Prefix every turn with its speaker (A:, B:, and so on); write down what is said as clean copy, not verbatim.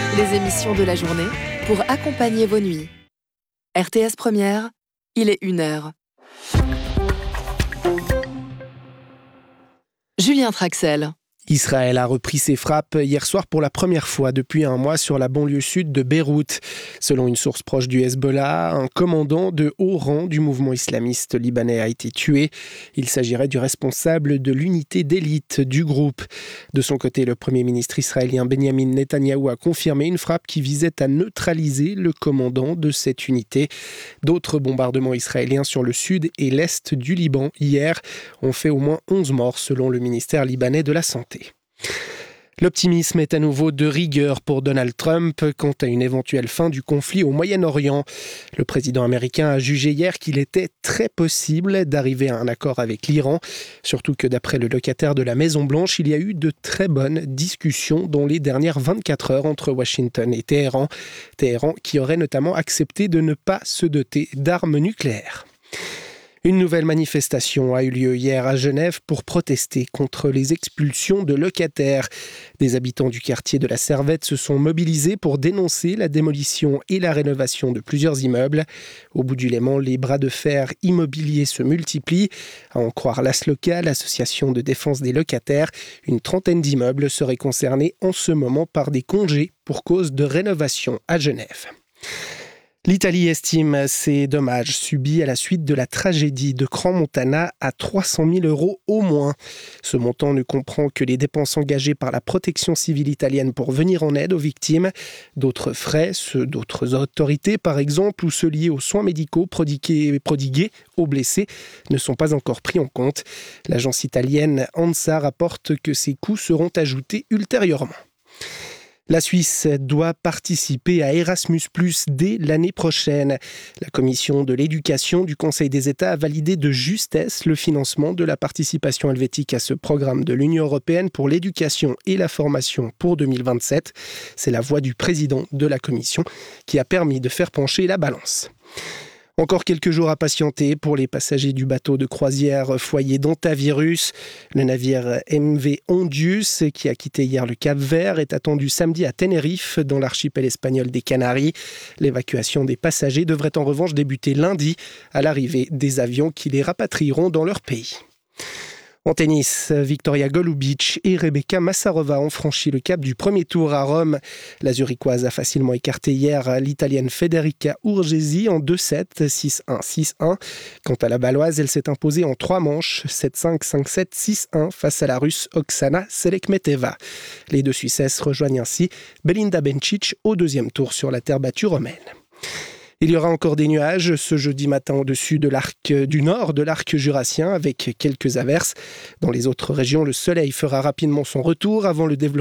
A: Les émissions de la journée pour accompagner vos nuits. RTS Première, il est 1h. Julien Traxel.
B: Israël a repris ses frappes hier soir pour la première fois depuis un mois sur la banlieue sud de Beyrouth. Selon une source proche du Hezbollah, un commandant de haut rang du mouvement islamiste libanais a été tué. Il s'agirait du responsable de l'unité d'élite du groupe. De son côté, le premier ministre israélien Benjamin Netanyahou a confirmé une frappe qui visait à neutraliser le commandant de cette unité. D'autres bombardements israéliens sur le sud et l'est du Liban hier ont fait au moins 11 morts selon le ministère libanais de la Santé. L'optimisme est à nouveau de rigueur pour Donald Trump quant à une éventuelle fin du conflit au Moyen-Orient. Le président américain a jugé hier qu'il était très possible d'arriver à un accord avec l'Iran, surtout que d'après le locataire de la Maison-Blanche, il y a eu de très bonnes discussions dans les dernières 24 heures entre Washington et Téhéran. Téhéran qui aurait notamment accepté de ne pas se doter d'armes nucléaires. Une nouvelle manifestation a eu lieu hier à Genève pour protester contre les expulsions de locataires. Des habitants du quartier de la Servette se sont mobilisés pour dénoncer la démolition et la rénovation de plusieurs immeubles. Au bout du Léman, les bras de fer immobiliers se multiplient. À en croire l'ASLOCA, l'association de défense des locataires, une trentaine d'immeubles seraient concernés en ce moment par des congés pour cause de rénovation à Genève. L'Italie estime ses dommages subis à la suite de la tragédie de Crans-Montana à 300 000 € au moins. Ce montant ne comprend que les dépenses engagées par la protection civile italienne pour venir en aide aux victimes. D'autres frais, ceux d'autres autorités par exemple, ou ceux liés aux soins médicaux prodigués aux blessés, ne sont pas encore pris en compte. L'agence italienne ANSA rapporte que ces coûts seront ajoutés ultérieurement. La Suisse doit participer à Erasmus+ dès l'année prochaine. La commission de l'éducation du Conseil des États a validé de justesse le financement de la participation helvétique à ce programme de l'Union européenne pour l'éducation et la formation pour 2027. C'est la voix du président de la commission qui a permis de faire pencher la balance. Encore quelques jours à patienter pour les passagers du bateau de croisière foyer d'Antavirus. Le navire MV Ondius, qui a quitté hier le Cap-Vert, est attendu samedi à Tenerife, dans l'archipel espagnol des Canaries. L'évacuation des passagers devrait en revanche débuter lundi, à l'arrivée des avions qui les rapatrieront dans leur pays. En tennis, Victoria Golubic et Rebecca Massarova ont franchi le cap du premier tour à Rome. La Zurichoise a facilement écarté hier l'Italienne Federica Urgesi en 2-7, 6-1, 6-1. Quant à la Baloise, elle s'est imposée en 3 manches, 7-5, 5-7, 6-1 face à la Russe Oksana Selekmeteva. Les deux Suissesses rejoignent ainsi Belinda Bencic au deuxième tour sur la terre battue romaine. Il y aura encore des nuages ce jeudi matin au-dessus du nord de l'arc jurassien avec quelques averses. Dans les autres régions, le soleil fera rapidement son retour avant le développement